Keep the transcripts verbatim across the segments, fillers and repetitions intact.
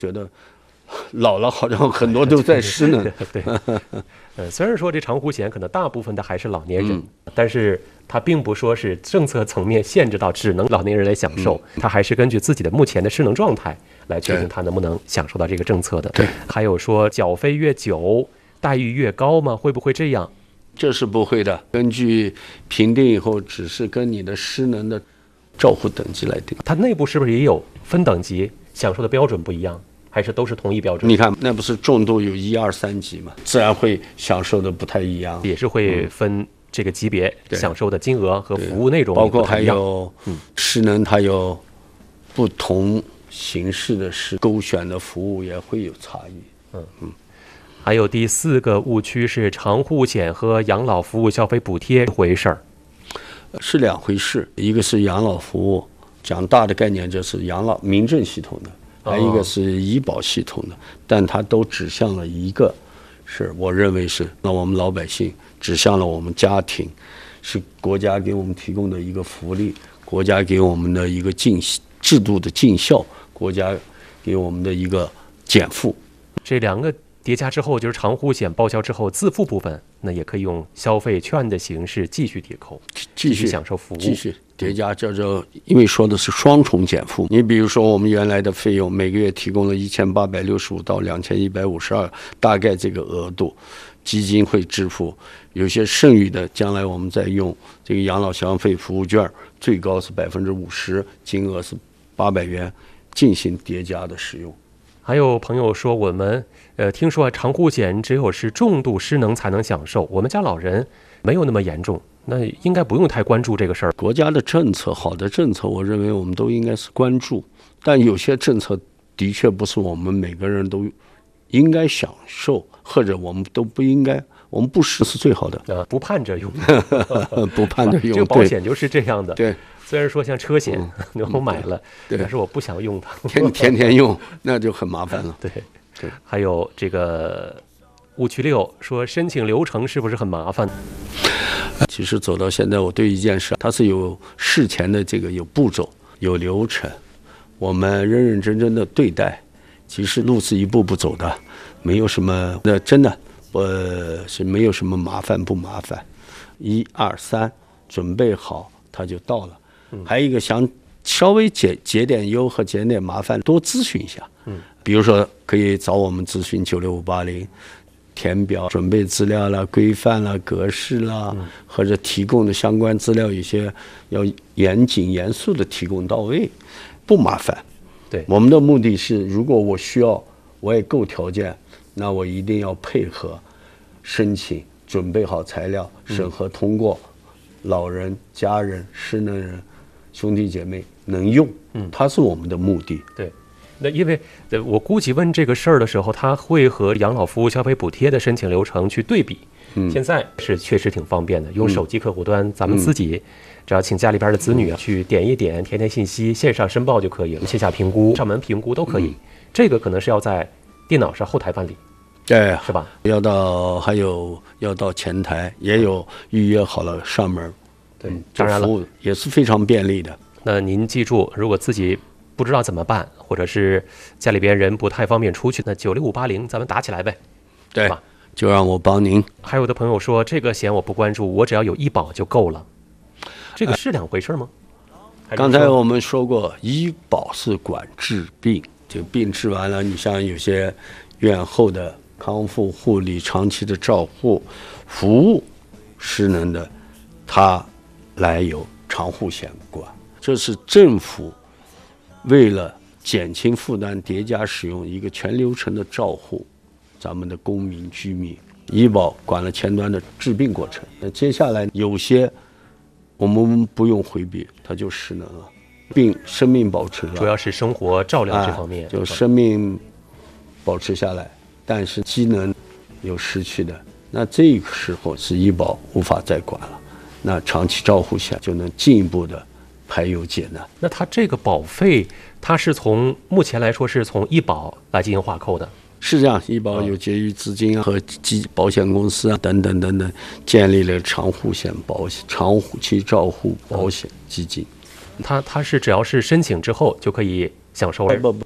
觉得老了好像很多都在失能。 对，呃，虽然说这长护险可能大部分的还是老年人， 嗯、 但是它并不说是政策层面限制到只能老年人来享受，嗯、它还是根据自己的目前的失能状态来确定他能不能享受到这个政策的。 对， 还有说缴费越久待遇越高吗？会不会这样？ 这是不会的，根据评定以后，只是跟你的失能的照护等级来定。 它内部是不是也有分等级，享受的标准不一样？还是都是同一标准？ 你看，那不是重度有一二三级嘛，自然会享受的不太一样， 也是会分这个级别、嗯、享受的金额和服务内容， 包括还有失能，它有不同形式的是勾选的服务也会有差异。 嗯嗯。还有第四个误区是长护险和养老服务消费补贴回事儿， 是两回事。一个是养老服务，讲大的概念就是养老民政系统的。还有一个是医保系统的，但它都指向了一个，是我认为是那我们老百姓，指向了我们家庭，是国家给我们提供的一个福利，国家给我们的一个尽制度的尽孝，国家给我们的一个减负。 这两个叠加之后，就是长护险报销之后自付部分，那也可以用消费券的形式继续抵扣， 继续享受服务， 继续叠加，叫做因为说的是双重减负。你比如说，我们原来的费用每个月提供了一千八百六十五到两千一百五十二，大概这个额度，基金会支付，有些剩余的，将来我们再用这个养老消费服务券，最高是百分之五十，金额是八百元，进行叠加的使用。 还有朋友说，我们呃听说长护险只有是重度失能才能享受，我们家老人没有那么严重，那应该不用太关注这个事儿。 国家的政策，好的政策，我认为我们都应该是关注，但有些政策的确不是我们每个人都应该享受，或者我们都不应该，我们不实是最好的。 呃，不盼着用， 不盼着用。 这个保险就是这样的。 对。 虽然说像车险，嗯、我买了， 对， 但是我不想用它， 天天天用，那就很麻烦了。 对对，还有这个误区六说申请流程是不是很麻烦？ 其实走到现在，我对一件事，它是有事前的这个有步骤、有流程，我们认认真真的对待。其实路是一步步走的，没有什么，那真的呃是没有什么麻烦不麻烦，一二三，准备好它就到了。还有一个想稍微解解点忧和解点麻烦，多咨询一下。嗯，比如说可以找我们咨询九六五八零，填表、准备资料啦、规范啦、格式啦，嗯、或者提供的相关资料，有些要严谨严肃的提供到位，不麻烦。 对， 我们的目的是，如果我需要，我也够条件，那我一定要配合申请，准备好材料，审核通过，嗯、老人、家人、失能人。兄弟姐妹能用，嗯，它是我们的目的。 对，那因为我估计问这个事儿的时候，他会和养老服务消费补贴的申请流程去对比。嗯，现在是确实挺方便的，用手机客户端，嗯、咱们自己只要请家里边的子女啊、嗯、去点一点，填填信息，线上申报就可以了，线下评估、上门评估都可以。嗯、这个可能是要在电脑上后台办理。 对， 是吧？ 要到还有要到前台，也有预约好了上门。 对，当然了， 服务也是非常便利的。 那您记住，如果自己不知道怎么办，或者是家里边人不太方便出去，那九六五八零咱们打起来呗， 对吧？就让我帮您。 还有的朋友说，这个险我不关注，我只要有医保就够了，这个是两回事吗？ 呃、刚才我们说过，医保是管治病，这个病治完了，你像有些院后的康复护理、长期的照护服务失能的，它来由长护险管，这是政府为了减轻负担，叠加使用一个全流程的照护咱们的公民居民。医保管了前端的治病过程，那接下来有些我们不用回避，它就失能了，病生命保持了， 主要是生活照料这方面， 啊、就生命保持下来，但是机能有失去的，那这个时候是医保无法再管了。那长期照护下就能进一步的排忧解难。 那它这个保费，它是从目前来说是从医保来进行划扣的， 是这样。医保有结余资金啊，和基保险公司啊等等等等，建立了长护险保险、长期照护保险基金。 它它是只要是申请之后就可以享受了？ 不不，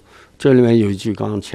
这里面有一句刚刚前